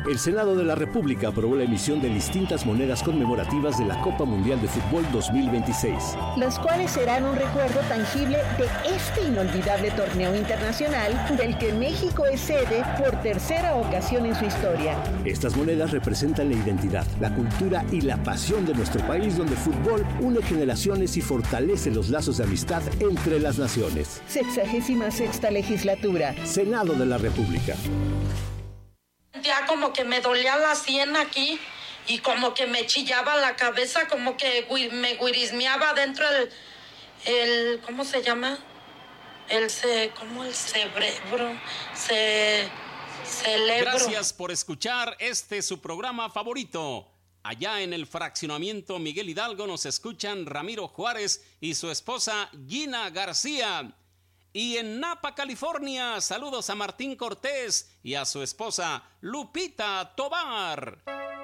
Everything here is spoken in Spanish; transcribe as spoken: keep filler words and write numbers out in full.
El Senado de la República aprobó la emisión de distintas monedas conmemorativas de la Copa Mundial de Fútbol dos mil veintiséis. Las cuales serán un recuerdo tangible de este inolvidable torneo internacional del que México es sede por tercera ocasión en su historia. Estas monedas representan la identidad, la cultura y la pasión de nuestro país, donde el fútbol une generaciones y fortalece los lazos de amistad entre las naciones. Sexagésima sexta legislatura. Senado de la República. Ya como que me dolía la sien aquí y como que me chillaba la cabeza, como que me guirismeaba dentro el, el ¿cómo se llama? El ce, ¿cómo el cerebro? Ce, cerebro. Gracias por escuchar este su programa favorito. Allá en el fraccionamiento Miguel Hidalgo nos escuchan Ramiro Juárez y su esposa Gina García. Y en Napa, California, saludos a Martín Cortés y a su esposa Lupita Tobar.